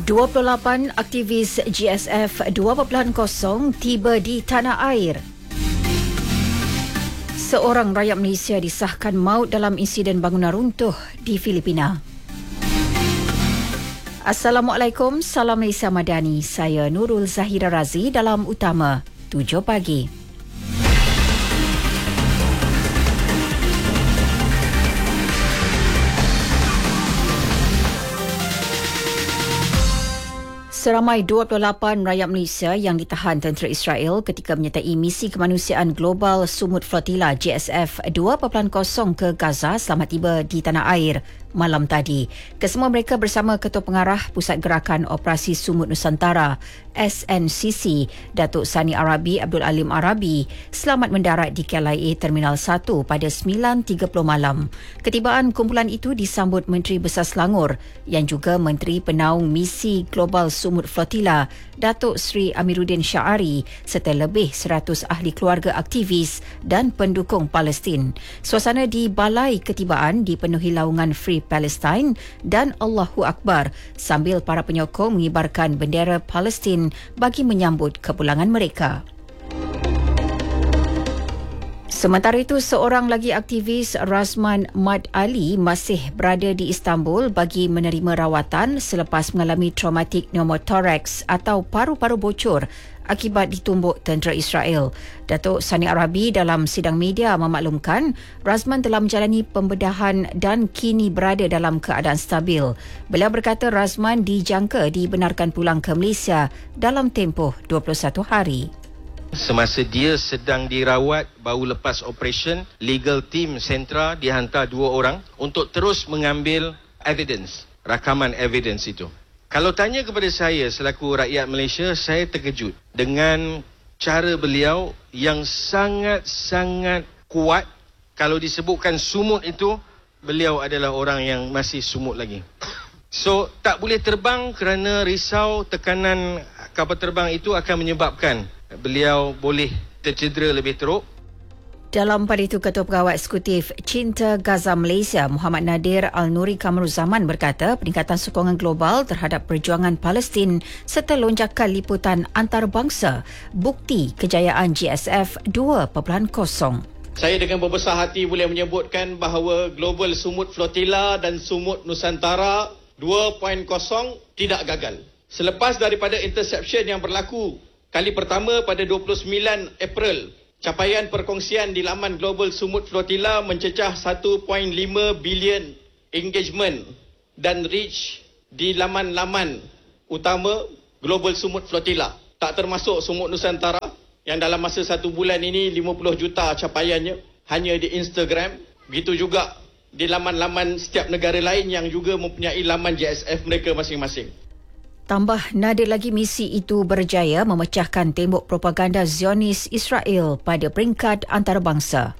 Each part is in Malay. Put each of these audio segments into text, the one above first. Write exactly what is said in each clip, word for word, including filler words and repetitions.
dua puluh lapan aktivis G S F dua titik kosong tiba di tanah air. Seorang rakyat Malaysia disahkan maut dalam insiden bangunan runtuh di Filipina. Assalamualaikum, salam Malaysia Madani. Saya Nurul Zahira Razi dalam Utama tujuh pagi. Seramai dua puluh lapan rakyat Malaysia yang ditahan tentera Israel ketika menyertai misi kemanusiaan global Sumut Flotilla G S F dua titik kosong ke Gaza selamat tiba di tanah air malam tadi. Kesemua mereka bersama Ketua Pengarah Pusat Gerakan Operasi Sumut Nusantara S N C C, Datuk Sani Arabi Abdul Alim Arabi, selamat mendarat di K L I A Terminal satu pada sembilan tiga puluh malam. Ketibaan kumpulan itu disambut Menteri Besar Selangor yang juga Menteri Penaung Misi Global Sumut Flotilla, Datuk Seri Amiruddin Syahari serta lebih seratus ahli keluarga aktivis dan pendukung Palestin. Suasana di balai ketibaan dipenuhi laungan Free Palestine dan Allahu Akbar sambil para penyokong mengibarkan bendera Palestin bagi menyambut kepulangan mereka. Sementara itu, seorang lagi aktivis Razman Mad Ali masih berada di Istanbul bagi menerima rawatan selepas mengalami traumatik pneumothorax atau paru-paru bocor akibat ditumbuk tentera Israel. Datuk Sani Arabi dalam sidang media memaklumkan Razman telah menjalani pembedahan dan kini berada dalam keadaan stabil. Beliau berkata Razman dijangka dibenarkan pulang ke Malaysia dalam tempoh dua puluh satu hari. Semasa dia sedang dirawat baru lepas operation, legal team sentra dihantar dua orang untuk terus mengambil evidence, rakaman evidence itu. Kalau tanya kepada saya selaku rakyat Malaysia, saya terkejut dengan cara beliau yang sangat-sangat kuat. Kalau disebutkan sumut itu, beliau adalah orang yang masih sumut lagi. So, tak boleh terbang kerana risau tekanan kapal terbang itu akan menyebabkan beliau boleh tercedera lebih teruk. Dalam pada itu, Ketua Pegawai Eksekutif Cinta Gaza Malaysia Muhammad Nadir Al-Nuri Kamaruzaman berkata peningkatan sokongan global terhadap perjuangan Palestin serta lonjakan liputan antarabangsa bukti kejayaan G S F dua titik kosong. Saya dengan berbesar hati boleh menyebutkan bahawa Global Sumut Flotilla dan Sumut Nusantara dua titik kosong tidak gagal. Selepas daripada interception yang berlaku kali pertama pada dua puluh sembilan April, capaian perkongsian di laman Global Sumut Flotilla mencecah satu perpuluhan lima bilion engagement dan reach di laman-laman utama Global Sumut Flotilla. Tak termasuk Sumut Nusantara yang dalam masa satu bulan ini lima puluh juta capaiannya hanya di Instagram. Begitu juga di laman-laman setiap negara lain yang juga mempunyai laman G S F mereka masing-masing. Tambah Nadir lagi misi itu berjaya memecahkan tembok propaganda Zionis Israel pada peringkat antarabangsa.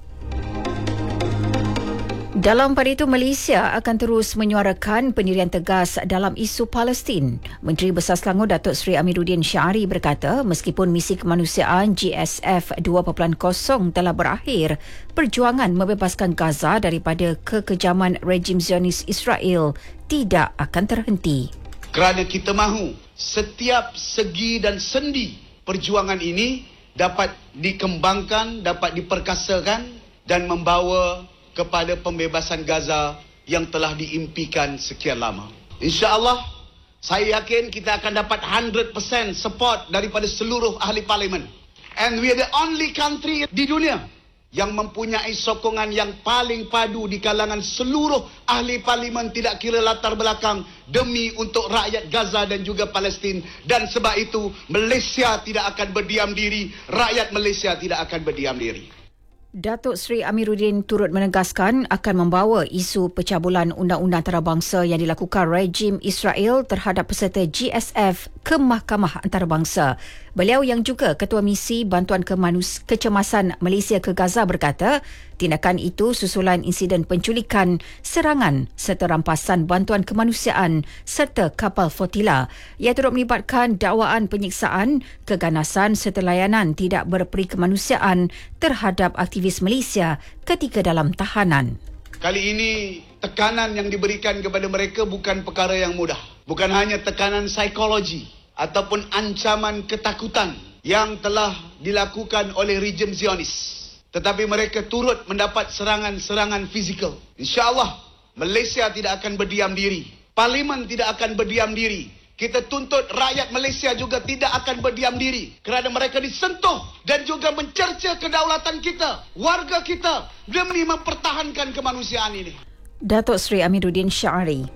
Dalam pada itu, Malaysia akan terus menyuarakan pendirian tegas dalam isu Palestin. Menteri Besar Selangor Datuk Seri Amiruddin Syahari berkata meskipun misi kemanusiaan G S F dua titik kosong telah berakhir, perjuangan membebaskan Gaza daripada kekejaman rejim Zionis Israel tidak akan terhenti. Kerana kita mahu setiap segi dan sendi perjuangan ini dapat dikembangkan, dapat diperkasakan dan membawa kepada pembebasan Gaza yang telah diimpikan sekian lama. InsyaAllah, saya yakin kita akan dapat one hundred percent support daripada seluruh ahli parlimen. And we are the only country di dunia yang mempunyai sokongan yang paling padu di kalangan seluruh ahli parlimen tidak kira latar belakang demi untuk rakyat Gaza dan juga Palestin. Dan sebab itu Malaysia tidak akan berdiam diri, rakyat Malaysia tidak akan berdiam diri. Datuk Seri Amiruddin turut menegaskan akan membawa isu pencabulan undang-undang antarabangsa yang dilakukan rejim Israel terhadap peserta G S F ke Mahkamah Antarabangsa. Beliau yang juga Ketua Misi Bantuan Kemanus- Kecemasan Malaysia ke Gaza berkata, tindakan itu susulan insiden penculikan, serangan serta rampasan bantuan kemanusiaan serta kapal flotilla. Ia turut melibatkan dakwaan penyiksaan, keganasan serta layanan tidak berperi kemanusiaan terhadap aktivis Malaysia ketika dalam tahanan. Kali ini tekanan yang diberikan kepada mereka bukan perkara yang mudah. bukan hanya tekanan psikologi ataupun ancaman ketakutan yang telah dilakukan oleh rejim Zionis, tetapi mereka turut mendapat serangan-serangan fizikal. InsyaAllah Malaysia tidak akan berdiam diri, Parlimen tidak akan berdiam diri. Kita tuntut rakyat Malaysia juga tidak akan berdiam diri kerana mereka disentuh dan juga mencerca kedaulatan kita, warga kita, demi mempertahankan kemanusiaan ini. Datuk Seri Amiruddin Syari.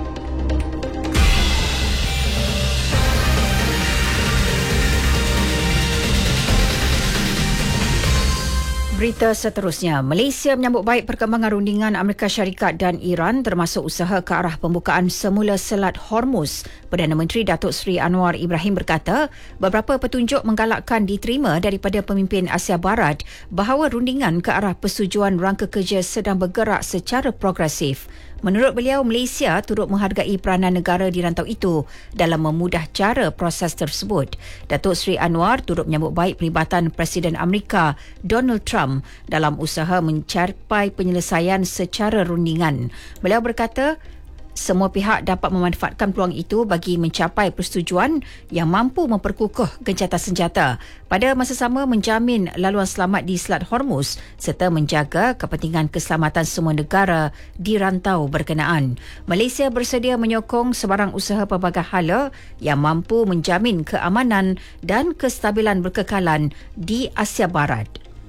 Berita seterusnya, Malaysia menyambut baik perkembangan rundingan Amerika Syarikat dan Iran termasuk usaha ke arah pembukaan semula Selat Hormuz. Perdana Menteri Datuk Seri Anwar Ibrahim berkata, beberapa petunjuk menggalakkan diterima daripada pemimpin Asia Barat bahawa rundingan ke arah persetujuan rangka kerja sedang bergerak secara progresif. Menurut beliau, Malaysia turut menghargai peranan negara di rantau itu dalam memudah cara proses tersebut. Datuk Seri Anwar turut menyambut baik pelibatan Presiden Amerika Donald Trump dalam usaha mencapai penyelesaian secara rundingan. Beliau berkata, semua pihak dapat memanfaatkan peluang itu bagi mencapai persetujuan yang mampu memperkukuh gencatan senjata, pada masa sama menjamin laluan selamat di Selat Hormuz serta menjaga kepentingan keselamatan semua negara di rantau berkenaan. Malaysia bersedia menyokong sebarang usaha pelbagai hala yang mampu menjamin keamanan dan kestabilan berkekalan di Asia Barat.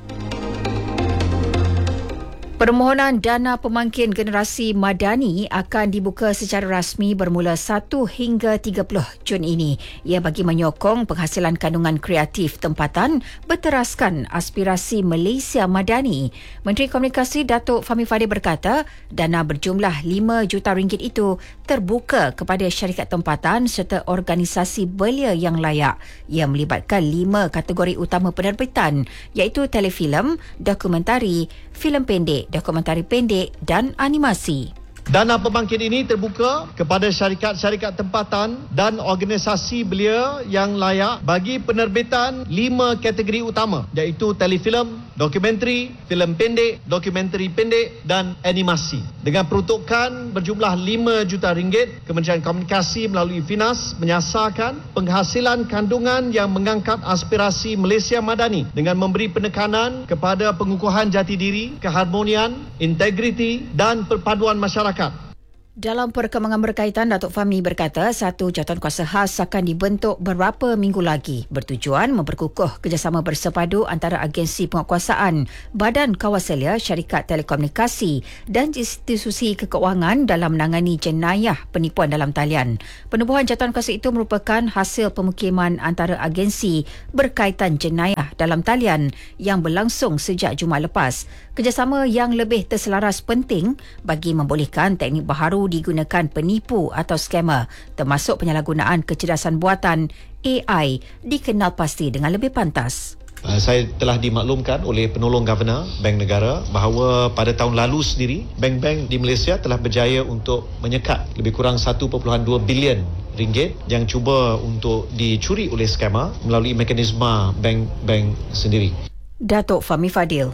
Permohonan dana pemangkin generasi madani akan dibuka secara rasmi bermula satu hingga tiga puluh Jun ini. Ia bagi menyokong penghasilan kandungan kreatif tempatan berteraskan aspirasi Malaysia Madani. Menteri Komunikasi Datuk Fahmi Fadil berkata, dana berjumlah lima juta ringgit itu terbuka kepada syarikat tempatan serta organisasi belia yang layak. Ia melibatkan lima kategori utama penerbitan iaitu telefilm, dokumentari, filem pendek, dokumentari pendek dan animasi. Dana pembangkit ini terbuka kepada syarikat-syarikat tempatan dan organisasi belia yang layak bagi penerbitan lima kategori utama iaitu telefilm, dokumentari, filem pendek, dokumentari pendek dan animasi. Dengan peruntukan berjumlah lima juta ringgit, Kementerian Komunikasi melalui Finas menyasarkan penghasilan kandungan yang mengangkat aspirasi Malaysia Madani dengan memberi penekanan kepada pengukuhan jati diri, keharmonian, integriti dan perpaduan masyarakat. Dalam perkembangan berkaitan, Datuk Fahmi berkata satu jawatankuasa khas akan dibentuk beberapa minggu lagi bertujuan memperkukuh kerjasama bersepadu antara agensi penguatkuasaan, badan kawasalia, syarikat telekomunikasi dan institusi kekeuangan dalam menangani jenayah penipuan dalam talian. Penubuhan jawatankuasa itu merupakan hasil pemukiman antara agensi berkaitan jenayah dalam talian yang berlangsung sejak Jumaat lepas. Kerjasama yang lebih terselaras penting bagi membolehkan teknik baharu digunakan penipu atau skamer, termasuk penyalahgunaan kecerdasan buatan A I dikenal pasti dengan lebih pantas. Uh, saya telah dimaklumkan oleh penolong Governor Bank Negara bahawa pada tahun lalu sendiri, bank-bank di Malaysia telah berjaya untuk menyekat lebih kurang satu perpuluhan dua bilion ringgit yang cuba untuk dicuri oleh skamer melalui mekanisme bank-bank sendiri. Datuk Fahmi Fadil.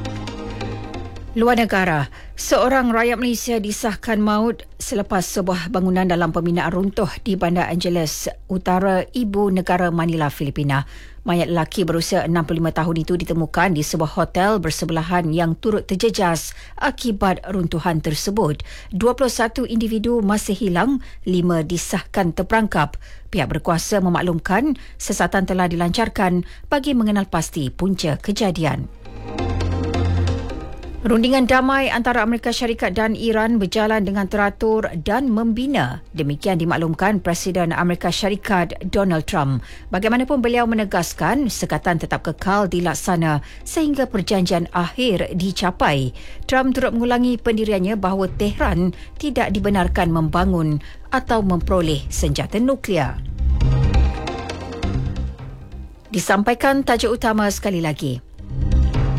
Luar negara, seorang rakyat Malaysia disahkan maut selepas sebuah bangunan dalam pembinaan runtuh di Bandar Angeles Utara, ibu negara Manila, Filipina. Mayat lelaki berusia enam puluh lima tahun itu ditemukan di sebuah hotel bersebelahan yang turut terjejas akibat runtuhan tersebut. dua puluh satu individu masih hilang, lima disahkan terperangkap. Pihak berkuasa memaklumkan siasatan telah dilancarkan bagi mengenal pasti punca kejadian. Rundingan damai antara Amerika Syarikat dan Iran berjalan dengan teratur dan membina. Demikian dimaklumkan Presiden Amerika Syarikat Donald Trump. Bagaimanapun beliau menegaskan sekatan tetap kekal dilaksana sehingga perjanjian akhir dicapai. Trump turut mengulangi pendiriannya bahawa Tehran tidak dibenarkan membangun atau memperoleh senjata nuklear. Disampaikan tajuk utama sekali lagi.